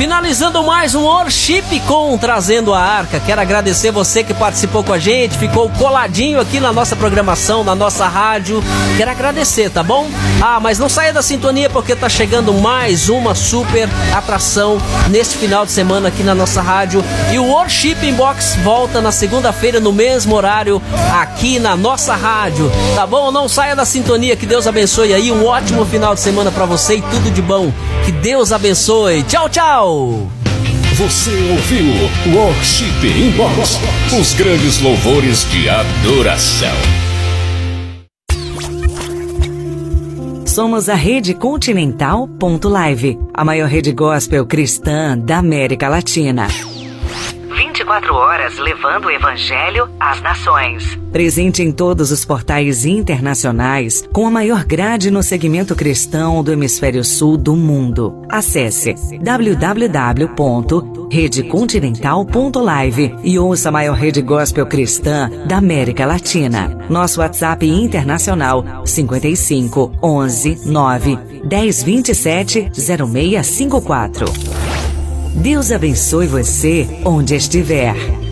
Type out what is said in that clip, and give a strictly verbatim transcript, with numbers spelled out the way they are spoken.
Finalizando mais um Worship com Trazendo a Arca. Quero agradecer você que participou com a gente, ficou coladinho aqui na nossa programação, na nossa rádio. Quero agradecer, tá bom? Ah, mas não saia da sintonia porque tá chegando mais uma super atração neste final de semana aqui na nossa rádio. E o Worship Inbox volta na segunda-feira no mesmo horário aqui na nossa rádio, tá bom? Não saia da sintonia, que Deus abençoe aí, um ótimo final de semana pra você e tudo de bom. Que Deus abençoe. Tchau, tchau. Você ouviu Worship Inbox, os grandes louvores de adoração. Somos a Rede Continental ponto live, a maior rede gospel cristã da América Latina. vinte e quatro horas levando o Evangelho às nações. Presente em todos os portais internacionais, com a maior grade no segmento cristão do hemisfério sul do mundo. Acesse w w w ponto rede continental ponto live e ouça a maior rede gospel cristã da América Latina. Nosso WhatsApp internacional cinquenta e cinco, onze, nove, dez, vinte e sete, zero seis cinco quatro. Deus abençoe você onde estiver.